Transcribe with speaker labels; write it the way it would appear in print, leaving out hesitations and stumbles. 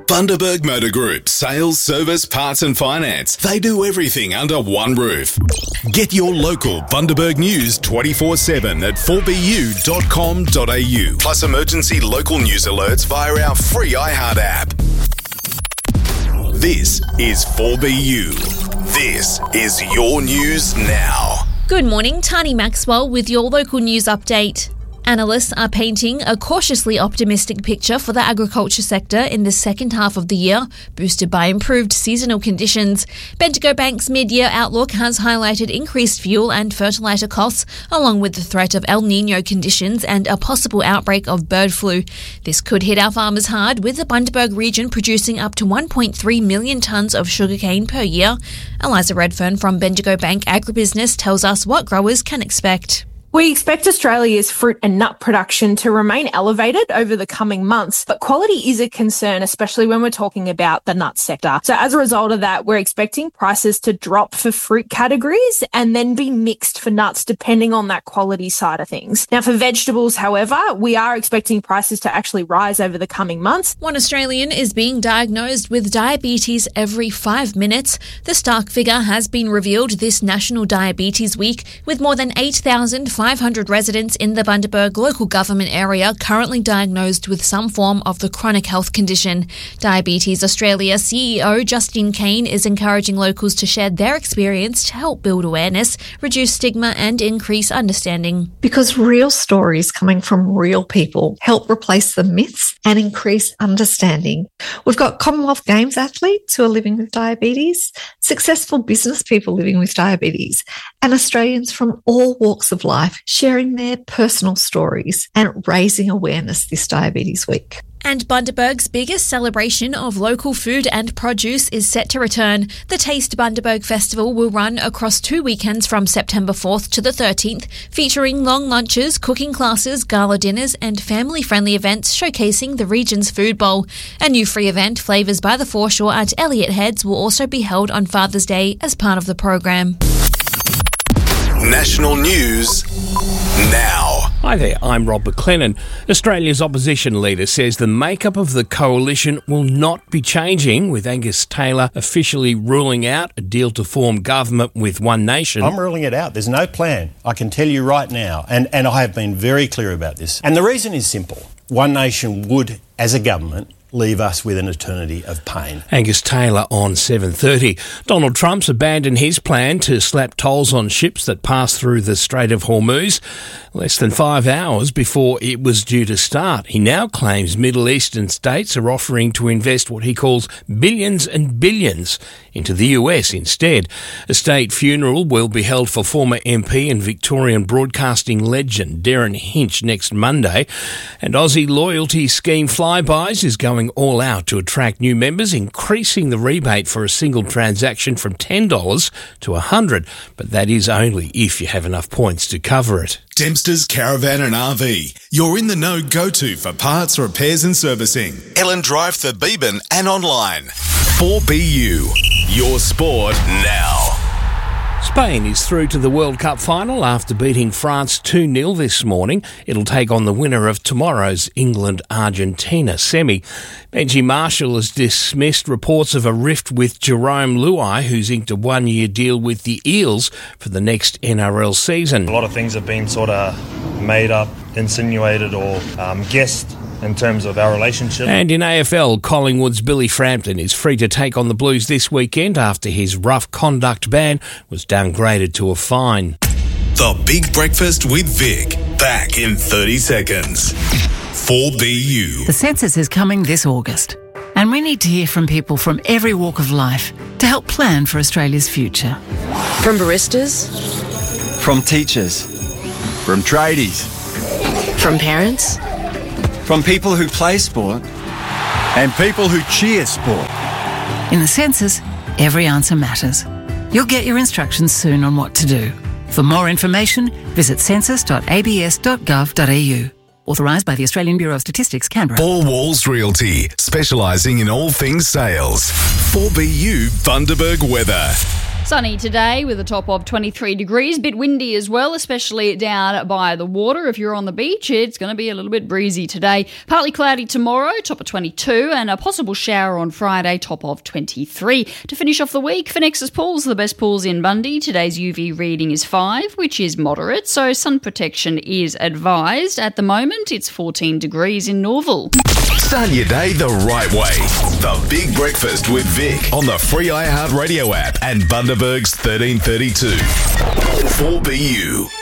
Speaker 1: Bundaberg Motor Group, sales, service, parts and finance. They do everything under one roof. Get your local Bundaberg news 24/7 at 4bu.com.au. Plus emergency local news alerts via our free iHeart app. This is 4BU. This is your news now.
Speaker 2: Good morning, Tani Maxwell with your local news update. Analysts are painting a cautiously optimistic picture for the agriculture sector in the second half of the year, boosted by improved seasonal conditions. Bendigo Bank's mid-year outlook has highlighted increased fuel and fertiliser costs, along with the threat of El Niño conditions and a possible outbreak of bird flu. This could hit our farmers hard, with the Bundaberg region producing up to 1.3 million tonnes of sugarcane per year. Eliza Redfern from Bendigo Bank Agribusiness tells us what growers can expect.
Speaker 3: We expect Australia's fruit and nut production to remain elevated over the coming months, but quality is a concern, especially when we're talking about the nut sector. So as a result of that, we're expecting prices to drop for fruit categories and then be mixed for nuts, depending on that quality side of things. Now, for vegetables, however, we are expecting prices to actually rise over the coming months.
Speaker 2: One Australian is being diagnosed with diabetes every 5 minutes. The stark figure has been revealed this National Diabetes Week, with more than 8,500 residents in the Bundaberg local government area currently diagnosed with some form of the chronic health condition. Diabetes Australia CEO Justine Kane is encouraging locals to share their experience to help build awareness, reduce stigma and increase understanding.
Speaker 4: Because real stories coming from real people help replace the myths and increase understanding. We've got Commonwealth Games athletes who are living with diabetes, successful business people living with diabetes, and Australians from all walks of life sharing their personal stories and raising awareness this Diabetes Week.
Speaker 2: And Bundaberg's biggest celebration of local food and produce is set to return. The Taste Bundaberg Festival will run across 2 weekends from September 4th to the 13th, featuring long lunches, cooking classes, gala dinners and family-friendly events showcasing the region's food bowl. A new free event, Flavours by the Foreshore at Elliott Heads, will also be held on Father's Day as part of the program.
Speaker 1: National News Now.
Speaker 5: Hi there, I'm Rob McLennan. Australia's opposition leader says the makeup of the coalition will not be changing, with Angus Taylor officially ruling out a deal to form government with One Nation.
Speaker 6: I'm ruling it out. There's no plan. I can tell you right now, and I have been very clear about this. And the reason is simple. One Nation would, as a government, leave us with an eternity of pain.
Speaker 5: Angus Taylor on 7:30. Donald Trump's abandoned his plan to slap tolls on ships that pass through the Strait of Hormuz less than 5 hours before it was due to start. He now claims Middle Eastern states are offering to invest what he calls billions and billions into the US instead. A state funeral will be held for former MP and Victorian broadcasting legend Darren Hinch next Monday. And Aussie loyalty scheme Flybuys is going all out to attract new members, increasing the rebate for a single transaction from $10 to $100, but that is only if you have enough points to cover it.
Speaker 1: Dempster's Caravan and RV. You're in the know go-to for parts, repairs and servicing. Ellen Drive, Thebeeben and online. 4BU. Your sport now.
Speaker 5: Spain is through to the World Cup final after beating France 2-0 this morning. It'll take on the winner of tomorrow's England-Argentina semi. Benji Marshall has dismissed reports of a rift with Jerome Luai, who's inked a one-year deal with the Eels for the next NRL season.
Speaker 7: A lot of things have been sort of made up, insinuated or guessed in terms of our relationship.
Speaker 5: And in AFL, Collingwood's Billy Frampton is free to take on the Blues this weekend after his rough conduct ban was downgraded to a fine.
Speaker 1: The Big Breakfast with Vic. Back in 30 seconds. 4BU.
Speaker 8: The census is coming this August, and we need to hear from people from every walk of life to help plan for Australia's future.
Speaker 9: From baristas.
Speaker 10: From teachers. From tradies.
Speaker 9: From parents.
Speaker 10: From people who play sport and people who cheer sport.
Speaker 8: In the census, every answer matters. You'll get your instructions soon on what to do. For more information, visit census.abs.gov.au. Authorised by the Australian Bureau of Statistics, Canberra.
Speaker 1: Four Walls Realty, specialising in all things sales. 4BU Bundaberg weather.
Speaker 11: Sunny today with a top of 23 degrees. Bit windy as well, especially down by the water. If you're on the beach, it's going to be a little bit breezy today. Partly cloudy tomorrow, top of 22, and a possible shower on Friday, top of 23. To finish off the week, for Nexus Pools, the best pools in Bundy, today's UV reading is 5, which is moderate, so sun protection is advised. At the moment, it's 14 degrees in Norval.
Speaker 1: Start your day the right way. The Big Breakfast with Vic on the free iHeartRadio app and Bundaberg's 1332. 4BU.